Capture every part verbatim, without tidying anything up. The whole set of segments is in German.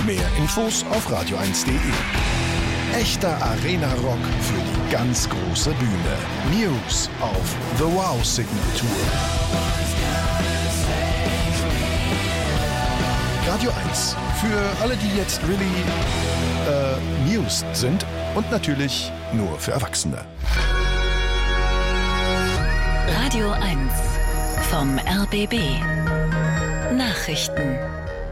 Mehr Infos auf radio eins punkt de. Echter Arena-Rock für die ganz große Bühne. Muse auf The Wow Signal Tour. Radio eins. Für alle, die jetzt really äh, mused sind und natürlich nur für Erwachsene. Radio eins vom R B B. Nachrichten.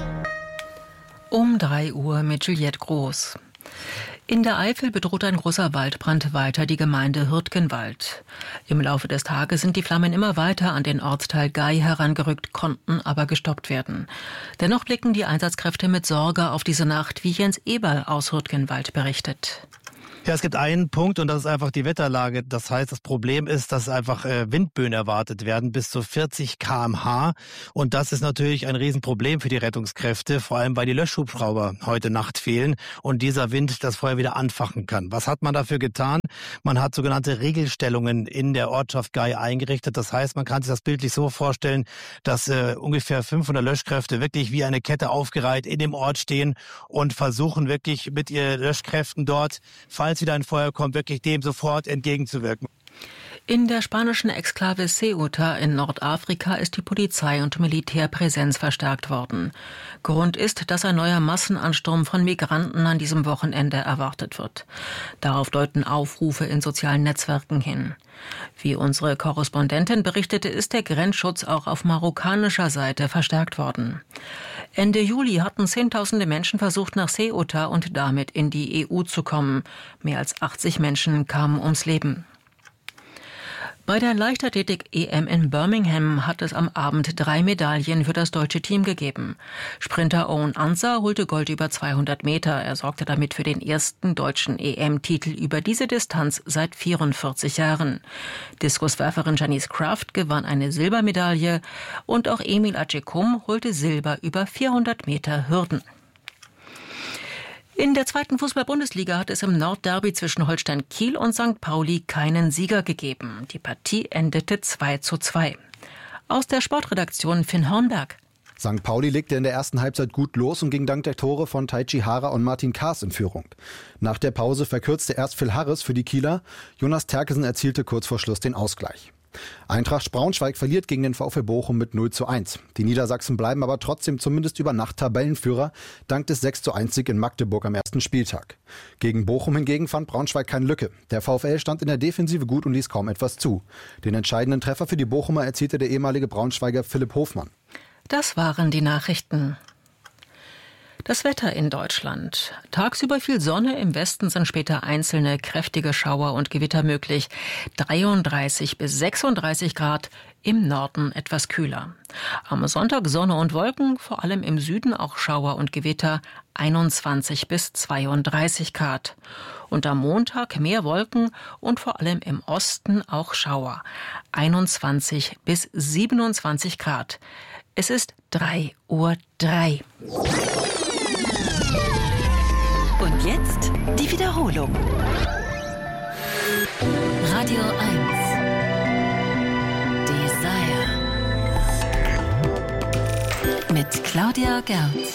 Um drei Uhr mit Juliette Groß. In der Eifel bedroht ein großer Waldbrand weiter die Gemeinde Hürtgenwald. Im Laufe des Tages sind die Flammen immer weiter an den Ortsteil Gei herangerückt, konnten aber gestoppt werden. Dennoch blicken die Einsatzkräfte mit Sorge auf diese Nacht, wie Jens Eberl aus Hürtgenwald berichtet. Ja, es gibt einen Punkt und das ist einfach die Wetterlage. Das heißt, das Problem ist, dass einfach äh, Windböen erwartet werden bis zu vierzig Kilometer pro Stunde. Und das ist natürlich ein Riesenproblem für die Rettungskräfte, vor allem weil die Löschhubschrauber heute Nacht fehlen und dieser Wind das Feuer wieder anfachen kann. Was hat man dafür getan? Man hat sogenannte Regelstellungen in der Ortschaft Gei eingerichtet. Das heißt, man kann sich das bildlich so vorstellen, dass äh, ungefähr fünfhundert Löschkräfte wirklich wie eine Kette aufgereiht in dem Ort stehen und versuchen wirklich mit ihren Löschkräften dort, falls wieder ein Feuer kommt, wirklich dem sofort entgegenzuwirken. In der spanischen Exklave Ceuta in Nordafrika ist die Polizei und Militärpräsenz verstärkt worden. Grund ist, dass ein neuer Massenansturm von Migranten an diesem Wochenende erwartet wird. Darauf deuten Aufrufe in sozialen Netzwerken hin. Wie unsere Korrespondentin berichtete, ist der Grenzschutz auch auf marokkanischer Seite verstärkt worden. Ende Juli hatten Zehntausende Menschen versucht, nach Ceuta und damit in die E U zu kommen. Mehr als achtzig Menschen kamen ums Leben. Bei der Leichtathletik-E M in Birmingham hat es am Abend drei Medaillen für das deutsche Team gegeben. Sprinter Owen Ansah holte Gold über zweihundert Meter. Er sorgte damit für den ersten deutschen E M-Titel über diese Distanz seit vierundvierzig Jahren. Diskuswerferin Janice Kraft gewann eine Silbermedaille und auch Emil Acecum holte Silber über vierhundert Meter Hürden. In der zweiten Fußball-Bundesliga hat es im Nordderby zwischen Holstein Kiel und Sankt Pauli keinen Sieger gegeben. Die Partie endete zwei zu zwei. Aus der Sportredaktion Finn Hornberg. Sankt Pauli legte in der ersten Halbzeit gut los und ging dank der Tore von Taichi Hara und Martin Kaas in Führung. Nach der Pause verkürzte erst Phil Harris für die Kieler. Jonas Terkesen erzielte kurz vor Schluss den Ausgleich. Eintracht Braunschweig verliert gegen den VfL Bochum mit null zu eins. Die Niedersachsen bleiben aber trotzdem zumindest über Nacht Tabellenführer, dank des sechs zu eins Sieg in Magdeburg am ersten Spieltag. Gegen Bochum hingegen fand Braunschweig keine Lücke. Der VfL stand in der Defensive gut und ließ kaum etwas zu. Den entscheidenden Treffer für die Bochumer erzielte der ehemalige Braunschweiger Philipp Hofmann. Das waren die Nachrichten. Das Wetter in Deutschland. Tagsüber viel Sonne, im Westen sind später einzelne kräftige Schauer und Gewitter möglich. dreiunddreißig bis sechsunddreißig Grad, im Norden etwas kühler. Am Sonntag Sonne und Wolken, vor allem im Süden auch Schauer und Gewitter, einundzwanzig bis zweiunddreißig Grad. Und am Montag mehr Wolken und vor allem im Osten auch Schauer, einundzwanzig bis siebenundzwanzig Grad. Es ist drei Uhr drei. Und jetzt die Wiederholung. Radio eins. Desire. Mit Claudia Gerz.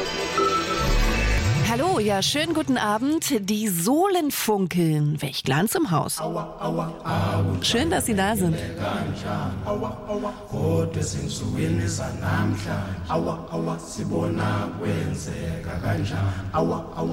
Hallo, ja, schönen guten Abend. Die Sohlen funkeln. Welch Glanz im Haus. Schön, dass Sie da sind.